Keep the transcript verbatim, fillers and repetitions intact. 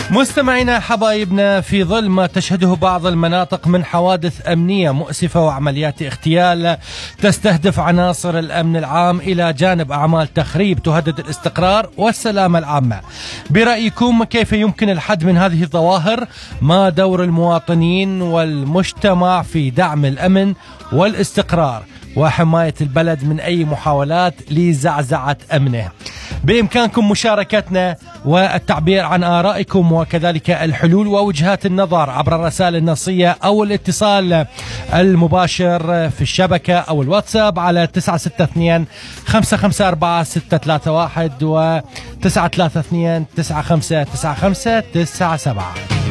مستمعينا حبايبنا، في ظل ما تشهده بعض المناطق من حوادث أمنية مؤسفة وعمليات اغتيال تستهدف عناصر الأمن العام إلى جانب أعمال تخريب تهدد الاستقرار والسلامة العامة، برأيكم كيف يمكن الحد من هذه الظواهر؟ ما دور المواطنين والمجتمع في دعم الأمن والاستقرار وحماية البلد من أي محاولات لزعزعة أمنه؟ بإمكانكم مشاركتنا والتعبير عن آرائكم وكذلك الحلول ووجهات النظر عبر الرسائل النصية أو الاتصال المباشر في الشبكة أو الواتساب على تسعة ستة اثنين خمسة خمسة أربعة ستة ثلاثة واحد و تسعة ثلاثة اثنين تسعة خمسة تسعة خمسة تسعة سبعة.